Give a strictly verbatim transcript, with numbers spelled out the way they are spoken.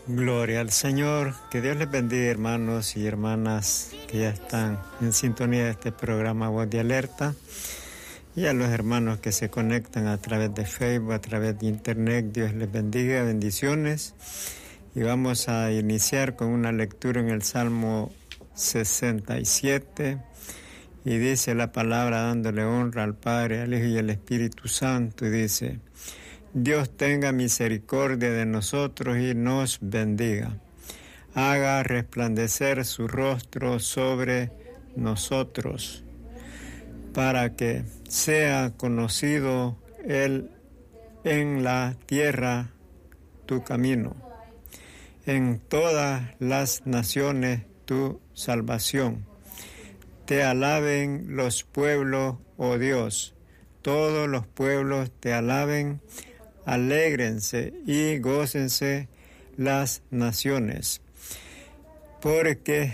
Gloria al Señor. Que Dios les bendiga, hermanos y hermanas que ya están en sintonía de este programa Voz de Alerta, y a los hermanos que se conectan a través de Facebook, a través de Internet. Dios les bendiga, bendiciones. Y vamos a iniciar con una lectura en el Salmo sesenta y siete, y dice la palabra, dándole honra al Padre, al Hijo y al Espíritu Santo, y dice: Dios tenga misericordia de nosotros y nos bendiga. Haga resplandecer su rostro sobre nosotros, para que sea conocido Él en la tierra tu camino, en todas las naciones tu salvación. Te alaben los pueblos, oh Dios, todos los pueblos te alaben. Alégrense y gócense las naciones, porque